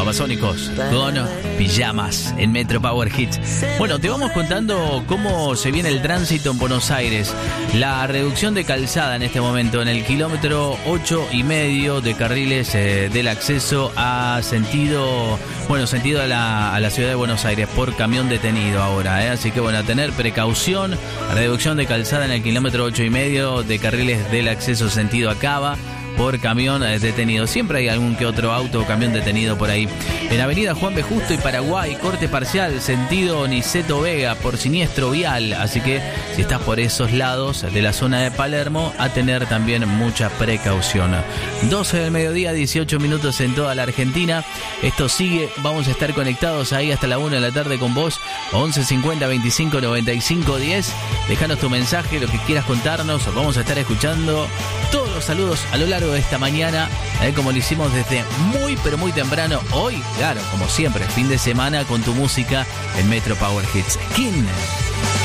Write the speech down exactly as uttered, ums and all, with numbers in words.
Babasónicos con Pijamas en Metro Power Hits. Bueno, te vamos contando cómo se viene el tránsito en Buenos Aires. La reducción de calzada en este momento en el kilómetro ocho y medio de carriles eh, del acceso a sentido, bueno, sentido a la, a la ciudad de Buenos Aires por camión detenido ahora, ¿eh? Así que bueno, a tener precaución. Reducción de calzada en el kilómetro ocho y medio de carriles del acceso sentido a Cava por camión detenido. Siempre hay algún que otro auto o camión detenido por ahí. En Avenida Juan B. Justo y Paraguay, corte parcial, sentido Niceto Vega por siniestro vial. Así que si estás por esos lados de la zona de Palermo, a tener también mucha precaución. doce del mediodía, dieciocho minutos en toda la Argentina. Esto sigue, vamos a estar conectados ahí hasta la una de la tarde con vos. once cincuenta veinticinco noventa y cinco diez. Déjanos tu mensaje, lo que quieras contarnos. Vamos a estar escuchando todos los saludos a lo largo de esta mañana, eh, como lo hicimos desde muy pero muy temprano. Hoy, claro, como siempre, fin de semana con tu música en Metro Power Hits. King.